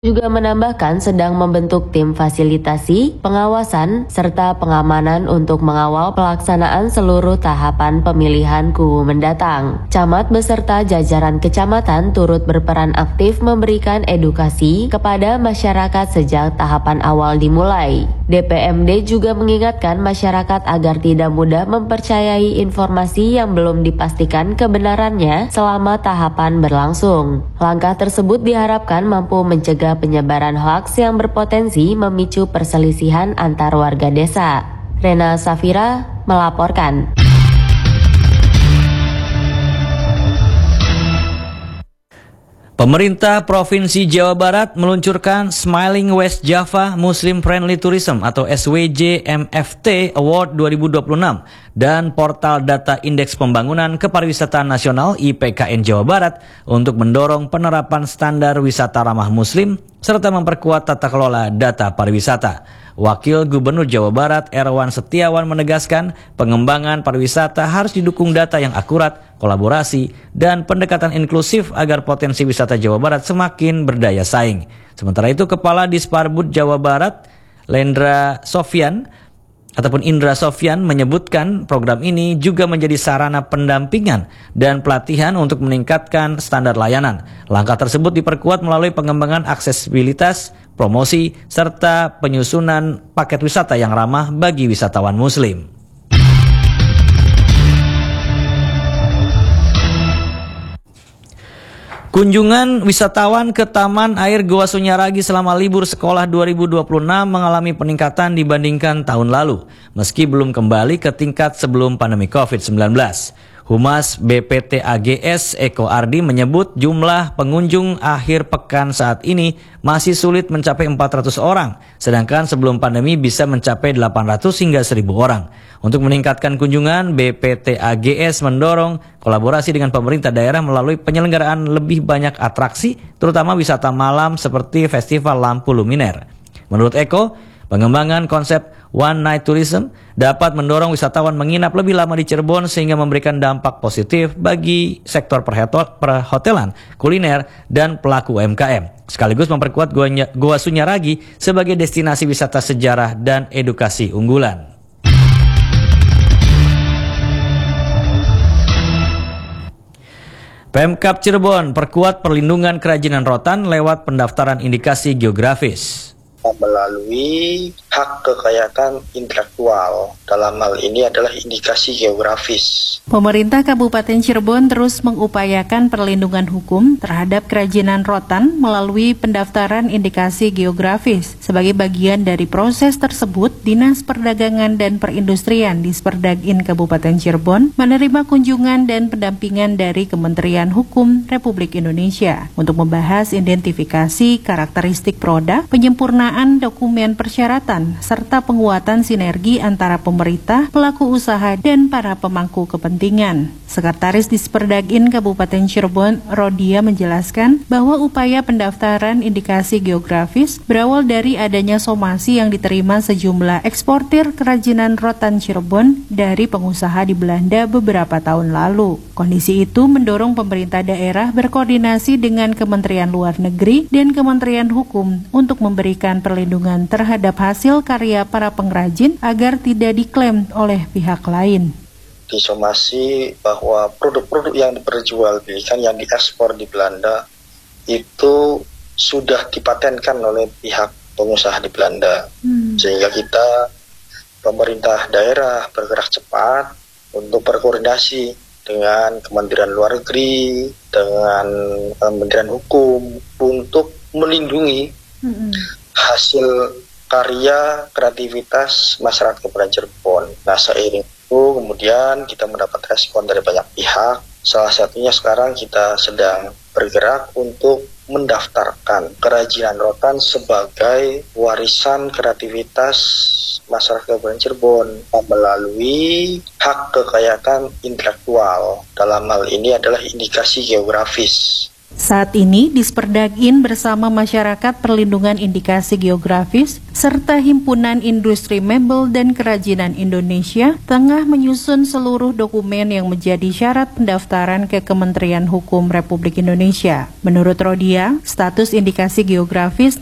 Juga menambahkan sedang membentuk tim fasilitasi, pengawasan, serta pengamanan untuk mengawal pelaksanaan seluruh tahapan pemilihan KUU mendatang. Camat beserta jajaran kecamatan turut berperan aktif memberikan edukasi kepada masyarakat sejak tahapan awal dimulai. DPMD juga mengingatkan masyarakat agar tidak mudah mempercayai informasi yang belum dipastikan kebenarannya selama tahapan berlangsung. Langkah tersebut diharapkan mampu mencegah penyebaran hoaks yang berpotensi memicu perselisihan antar warga desa. Rena Safira melaporkan. Pemerintah Provinsi Jawa Barat meluncurkan Smiling West Java Muslim Friendly Tourism atau SWJ MFT Award 2026 dan portal data Indeks Pembangunan Kepariwisataan Nasional IPKN Jawa Barat untuk mendorong penerapan standar wisata ramah Muslim serta memperkuat tata kelola data pariwisata. Wakil Gubernur Jawa Barat Erwan Setiawan menegaskan pengembangan pariwisata harus didukung data yang akurat, kolaborasi, dan pendekatan inklusif agar potensi wisata Jawa Barat semakin berdaya saing. Sementara itu Kepala Disparbud Jawa Barat Indra Sofyan menyebutkan program ini juga menjadi sarana pendampingan dan pelatihan untuk meningkatkan standar layanan. Langkah tersebut diperkuat melalui pengembangan aksesibilitas, promosi, serta penyusunan paket wisata yang ramah bagi wisatawan Muslim. Kunjungan wisatawan ke Taman Air Goa Sunyaragi selama libur sekolah 2026 mengalami peningkatan dibandingkan tahun lalu, meski belum kembali ke tingkat sebelum pandemi COVID-19. Humas BPT AGS Eko Ardi menyebut jumlah pengunjung akhir pekan saat ini masih sulit mencapai 400 orang, sedangkan sebelum pandemi bisa mencapai 800 hingga 1000 orang. Untuk meningkatkan kunjungan, BPT AGS mendorong kolaborasi dengan pemerintah daerah melalui penyelenggaraan lebih banyak atraksi, terutama wisata malam seperti Festival Lampu Luminer. Menurut Eko, pengembangan konsep One Night Tourism dapat mendorong wisatawan menginap lebih lama di Cirebon sehingga memberikan dampak positif bagi sektor perhotelan, kuliner, dan pelaku UMKM. Sekaligus memperkuat Goa Sunyaragi sebagai destinasi wisata sejarah dan edukasi unggulan. Pemkab Cirebon perkuat perlindungan kerajinan rotan lewat pendaftaran indikasi geografis. Melalui hak kekayaan intelektual, dalam hal ini adalah indikasi geografis. Pemerintah Kabupaten Cirebon terus mengupayakan perlindungan hukum terhadap kerajinan rotan melalui pendaftaran indikasi geografis. Sebagai bagian dari proses tersebut, Dinas Perdagangan dan Perindustrian Disperdagin Kabupaten Cirebon menerima kunjungan dan pendampingan dari Kementerian Hukum Republik Indonesia untuk membahas identifikasi karakteristik produk, penyempurnaan dokumen persyaratan, serta penguatan sinergi antara pemerintah, pelaku usaha, dan para pemangku kepentingan. Sekretaris Disperdagin Kabupaten Cirebon, Rodia, menjelaskan bahwa upaya pendaftaran indikasi geografis berawal dari adanya somasi yang diterima sejumlah eksportir kerajinan rotan Cirebon dari pengusaha di Belanda beberapa tahun lalu. Kondisi itu mendorong pemerintah daerah berkoordinasi dengan Kementerian Luar Negeri dan Kementerian Hukum untuk memberikan perlindungan terhadap hasil karya para pengrajin agar tidak diklaim oleh pihak lain. Disomasi bahwa produk-produk yang diperjualbelikan, yang diekspor di Belanda itu sudah dipatenkan oleh pihak pengusaha di Belanda. Sehingga kita, pemerintah daerah, bergerak cepat untuk berkoordinasi dengan Kementerian Luar Negeri, dengan Kementerian Hukum untuk melindungi hasil karya kreativitas masyarakat Kabupaten Cirebon. Nah, seiring itu kemudian kita mendapat respon dari banyak pihak. Salah satunya sekarang kita sedang bergerak untuk mendaftarkan kerajinan rotan sebagai warisan kreativitas masyarakat Kabupaten Cirebon melalui hak kekayaan intelektual. Dalam hal ini adalah indikasi geografis. Saat ini, Disperdagin bersama Masyarakat Perlindungan Indikasi Geografis serta Himpunan Industri Mebel dan Kerajinan Indonesia tengah menyusun seluruh dokumen yang menjadi syarat pendaftaran ke Kementerian Hukum Republik Indonesia. Menurut Rodia, status indikasi geografis